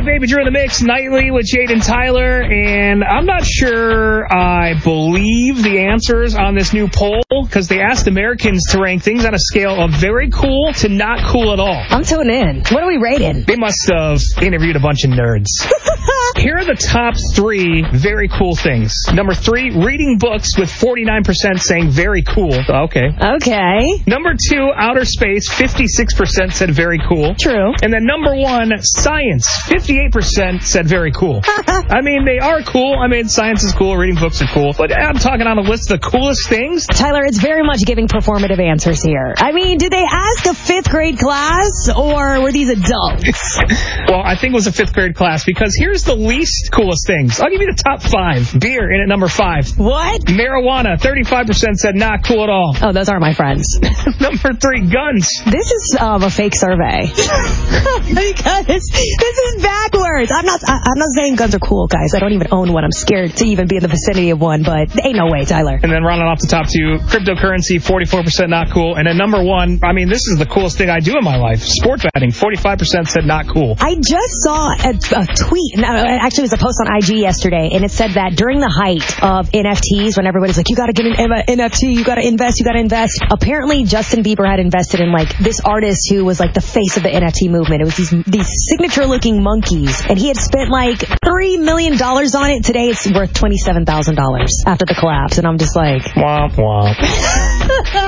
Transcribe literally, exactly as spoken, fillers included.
Baby Drew in the mix nightly with Jade and Tyler, and I'm not sure I believe the answers on this new poll because they asked Americans to rank things on a scale of very cool to not cool at all. I'm tuning in. What are we rating? They must have interviewed a bunch of nerds. Here are the top three very cool things. Number three, reading books with forty-nine percent saying very cool. Okay. Okay. Number two, outer space, fifty-six percent said very cool. True. And then number one, science, fifty-eight percent said very cool. I mean, they are cool. I mean, science is cool, reading books are cool. But I'm talking on a list of the coolest things. Tyler, it's very much giving performative answers here. I mean, did they ask a fifth grade class or were these adults? Well, I think it was a fifth grade class because here's the least coolest things. I'll give you the top five. Beer in at number five. What? Marijuana, thirty-five percent said not cool at all. Oh, those aren't my friends. Number three, guns. This is um, a fake survey. Because this is backwards. I'm not I, I'm not saying guns are cool, guys. I don't even own one. I'm scared to even be in the vicinity of one, but ain't no way, Tyler. And then rounding off the top two, cryptocurrency, forty-four percent not cool. And then number one, I mean, this is the coolest thing I do in my life. Sport betting, forty-five percent said not cool. I just saw a, a tweet. No, actually, it was a post on I G yesterday, and it said that during the height of N F Ts, when everybody's like, you got to get an N F T, you got to invest, you got to invest. Apparently, Justin Bieber had invested in like this artist who was like the face of the N F T movement. It was these these signature-looking monkeys, and he had spent like three million dollars on it. Today, it's worth twenty-seven thousand dollars after the collapse, and I'm just like, womp womp.